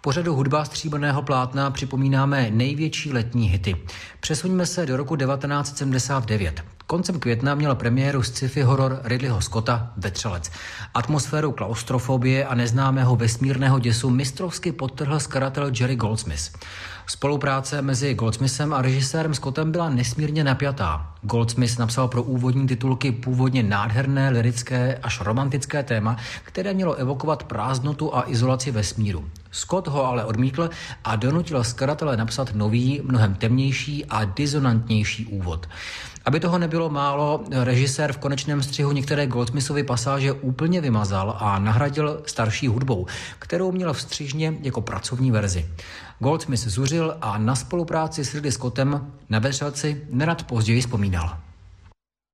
pořadu Hudba stříbrného plátna připomínáme největší letní hity. Přesuňme se do roku 1979. Koncem května měl premiéru sci-fi horor Ridleyho Scotta Vetřelec. Atmosféru klaustrofobie a neznámého vesmírného děsu mistrovsky podtrhl skladatel Jerry Goldsmith. Spolupráce mezi Goldsmithem a režisérem Scottem byla nesmírně napjatá. Goldsmith napsal pro úvodní titulky původně nádherné, lirické až romantické téma, které mělo evokovat prázdnotu a izolaci vesmíru. Scott ho ale odmítl a donutil skladatele napsat nový, mnohem temnější a disonantnější úvod. Aby toho nebylo málo, režisér v konečném střihu některé Goldsmithovy pasáže úplně vymazal a nahradil starší hudbou, kterou měl v střižně jako pracovní verzi. Goldsmith zuřil a na spolupráci s Ridley Scottem na Vetřelci nerad později vzpomínal.